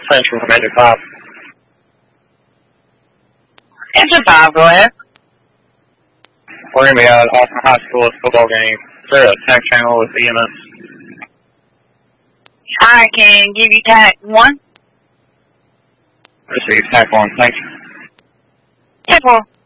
Central from 8 to 5. Engine 5, go ahead. We're going to be at Austin High School football game. Is there a TAC channel with EMS? I can give you TAC 1. Receive TAC 1, thanks. TAC 1.